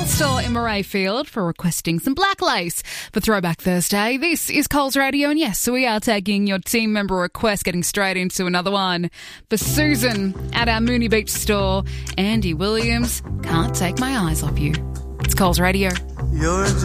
Coles store in Murrayfield for requesting some black lace for Throwback Thursday. This is Coles Radio, and yes, we are taking your team member request, getting straight into another one. For Susan at our Mooney Beach store, Andy Williams, Can't Take My Eyes Off You. It's Coles Radio. You're